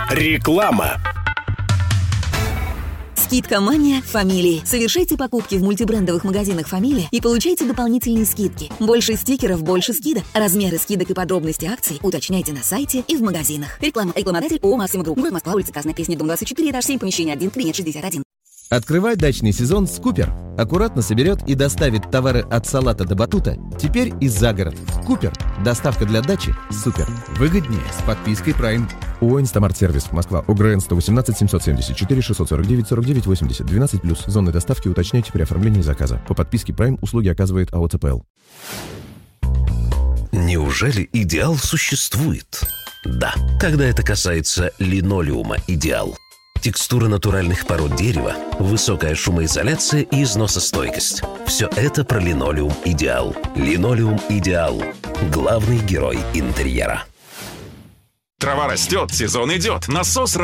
Реклама. Скидка «Мания» Фамилии. Совершайте покупки в мультибрендовых магазинах «Фамилия» и получайте дополнительные скидки. Больше стикеров, больше скидок. Размеры скидок и подробности акций уточняйте на сайте и в магазинах. Реклама. Рекламодатель ООО «Максима Групп». Город Москва, улица Красная Пресня, дом 24, этаж 7, помещение 1, кабинет 61. Открывай дачный сезон с Купер. Аккуратно соберет и доставит товары от салата до батута. Теперь и за город. Купер. Доставка для дачи супер. Выгоднее с подпиской Prime. ООО «Инстамарт-сервис», Москва, УГРН 118 774 649 49 80 12+. Зоны доставки уточняйте при оформлении заказа. По подписке Prime услуги оказывает АО ЦПЛ. Неужели идеал существует? Да, когда это касается линолеума «Идеал». Текстура натуральных пород дерева, высокая шумоизоляция и износостойкость. Все это про линолеум «Идеал». Линолеум «Идеал» – главный герой интерьера. Трава растет, сезон идет. Насос